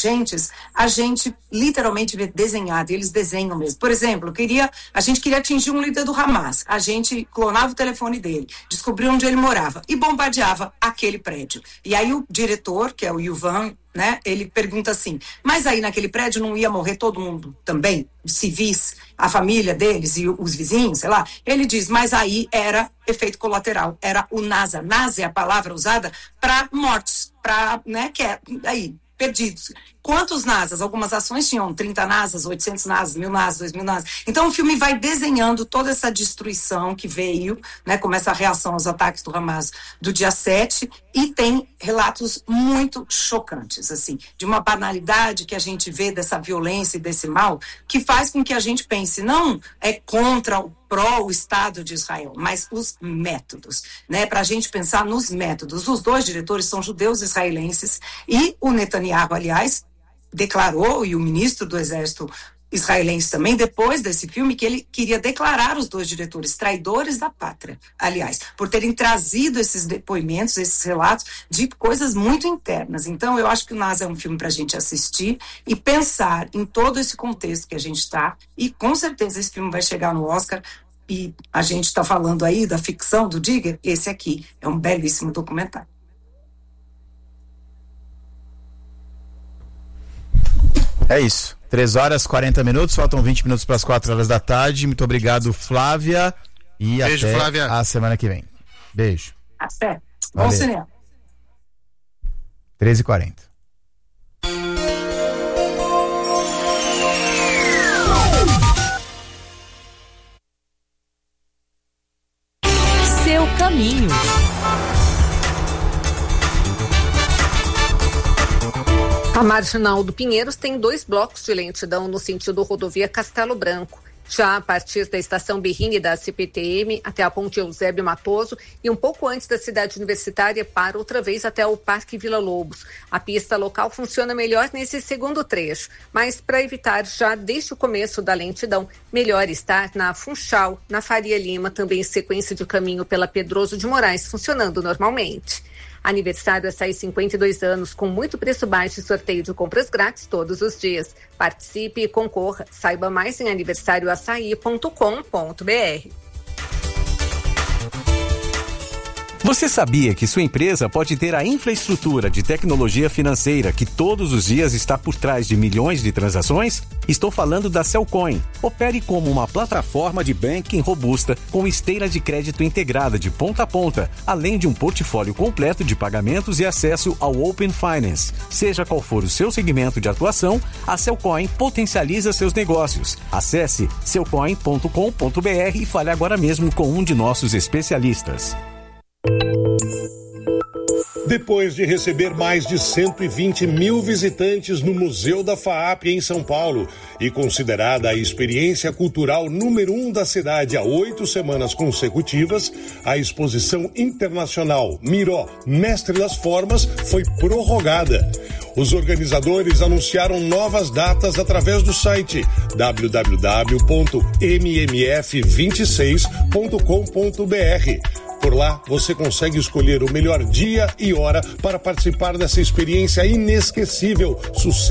inteligentes, a gente literalmente vê desenhado, e eles desenham mesmo. Por exemplo, a gente queria atingir um líder do Hamas, a gente clonava o telefone dele, descobriu onde ele morava e bombardeava aquele prédio. E aí o diretor, que é o Yuval, né, ele pergunta assim, mas aí naquele prédio não ia morrer todo mundo também? Civis, a família deles e os vizinhos, sei lá? Ele diz, mas aí era efeito colateral, era o NASA. NASA é a palavra usada para mortes, para, né, que é aí, perdidos. Quantos NASAs? Algumas ações tinham 30 NASAs, 800 NASAs, 1000 NASAs, 2000 NASAs. Então o filme vai desenhando toda essa destruição que veio, né, como essa reação aos ataques do Hamas do dia 7, e tem relatos muito chocantes, assim, de uma banalidade que a gente vê dessa violência e desse mal, que faz com que a gente pense, não é contra o Estado de Israel, mas os métodos, né, para a gente pensar nos métodos. Os dois diretores são judeus israelenses e o Netanyahu, aliás, declarou, e o ministro do Exército israelense também, depois desse filme, que ele queria declarar os dois diretores traidores da pátria, aliás, por terem trazido esses depoimentos, esses relatos de coisas muito internas. Então, eu acho que o NASA é um filme para a gente assistir e pensar em todo esse contexto que a gente está, e com certeza esse filme vai chegar no Oscar, e a gente está falando aí da ficção do Giger, esse aqui é um belíssimo documentário. É isso. 3h40, faltam 20 minutos para as 4h da tarde. Muito obrigado, Flávia. E beijo, até Flávia. A semana que vem. Beijo. Até. Bom cinema. 13h40. Seu caminho. A Marginal do Pinheiros tem 2 blocos de lentidão no sentido rodovia Castelo Branco. Já a partir da estação Berrini da CPTM até a ponte Eusébio Matoso e um pouco antes da cidade universitária para outra vez até o Parque Vila Lobos. A pista local funciona melhor nesse segundo trecho, mas para evitar já desde o começo da lentidão, melhor estar na Funchal, na Faria Lima, também sequência de caminho pela Pedroso de Moraes, funcionando normalmente. Aniversário Açaí 52 anos, com muito preço baixo e sorteio de compras grátis todos os dias. Participe e concorra. Saiba mais em aniversarioaçaí.com.br. Você sabia que sua empresa pode ter a infraestrutura de tecnologia financeira que todos os dias está por trás de milhões de transações? Estou falando da Cellcoin. Opere como uma plataforma de banking robusta com esteira de crédito integrada de ponta a ponta, além de um portfólio completo de pagamentos e acesso ao Open Finance. Seja qual for o seu segmento de atuação, a Cellcoin potencializa seus negócios. Acesse cellcoin.com.br e fale agora mesmo com um de nossos especialistas. Depois de receber mais de 120 mil visitantes no Museu da FAAP em São Paulo e considerada a experiência cultural número 1 da cidade há 8 semanas consecutivas, a exposição internacional Miró, Mestre das Formas, foi prorrogada. Os organizadores anunciaram novas datas através do site www.mmf26.com.br. Por lá, você consegue escolher o melhor dia e hora para participar dessa experiência inesquecível. Sucesso!